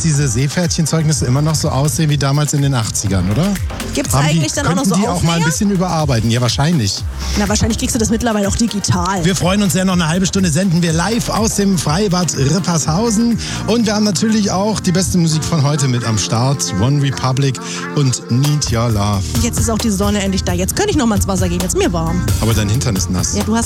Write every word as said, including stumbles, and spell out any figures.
diese Seepferdchenzeugnisse immer noch so aussehen wie damals in den achtzigern, oder? Gibt es Haben die- eigentlich dann auch noch so könnten die auch mal ein Aufnäher? bisschen überarbeiten? Ja, wahrscheinlich. Na, wahrscheinlich kriegst du das mittlerweile auch digital. Wir freuen uns sehr, noch eine halbe Stunde senden wir live aus dem Freibad Rippershausen. Und wir haben natürlich auch die beste Musik von heute mit am Start. One Republic und Need Your Love. Jetzt ist auch die Sonne endlich da. Jetzt könnte ich noch mal ins Wasser gehen. Jetzt ist mir warm. Aber dein Hintern ist nass. Ja, du hast